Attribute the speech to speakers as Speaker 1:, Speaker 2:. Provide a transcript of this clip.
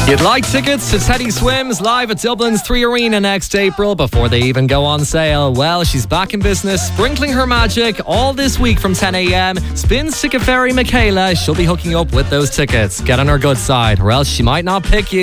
Speaker 1: You'd like tickets to Teddy Swims live at Dublin's 3 Arena next April before they even go on sale? Well, she's back in business, sprinkling her magic all this week from 10 a.m. Spins Ticket Fairy Michaela, she'll be hooking you up with those tickets. Get on her good side, or else she might not pick you.